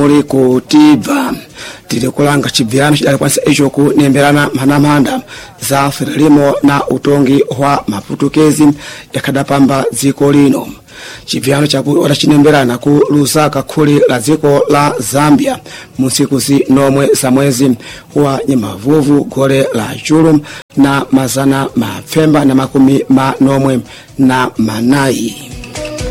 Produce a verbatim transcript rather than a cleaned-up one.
muli kutibva tiri kulanga chibvirano chidali kwanisa icho kunemberana mhanamhanda za ferelimo na utongi wa maputukezi yakadapamba dziko lino. Chibvirano chakuti watachinemberana ku Lusaka khuli la dziko la Zambia musiku zinomwe za mwezi wa Nyemavuvu gole la chulu na mazana mapfemba na makumi manomwe na manayi.